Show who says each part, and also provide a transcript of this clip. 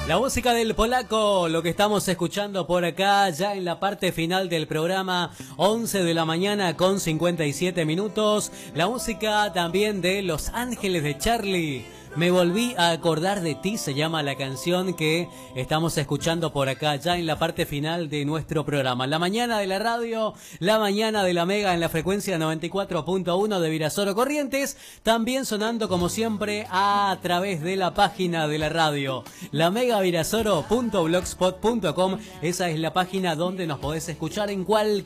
Speaker 1: La música del polaco, lo que estamos escuchando por acá, ya en la parte final del programa, 11 de la mañana con 57 minutos. La música también de Los Ángeles de Charlie. Me volví a acordar de ti, se llama la canción que estamos escuchando por acá, ya en la parte final de nuestro programa. La mañana de la radio, la mañana de la Mega en la frecuencia 94.1 de Virasoro Corrientes, también sonando como siempre a través de la página de la radio, lamegavirasoro.blogspot.com. Esa es la página donde nos podés escuchar en cualquier